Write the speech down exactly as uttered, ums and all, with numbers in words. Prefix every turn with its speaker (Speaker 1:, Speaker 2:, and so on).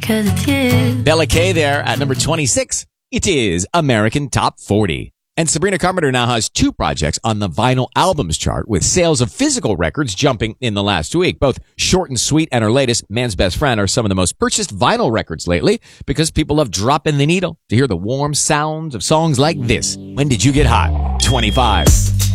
Speaker 1: 'cause it's you.
Speaker 2: Bella K there at number twenty-six. It is American Top forty. And Sabrina Carpenter now has two projects on the vinyl albums chart, with sales of physical records jumping in the last week. Both Short and Sweet and her latest, Man's Best Friend, are some of the most purchased vinyl records lately because people love dropping the needle to hear the warm sounds of songs like this. When Did You Get Hot? twenty-five.